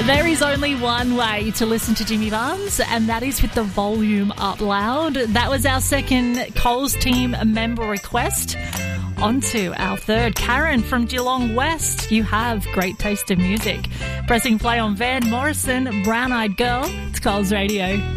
There is only one way to listen to Jimmy Barnes, and that is with the volume up loud. That was our second Coles team member request. On to our third. Karen from Geelong West, you have great taste in music. Pressing play on Van Morrison, Brown Eyed Girl. It's Coles Radio.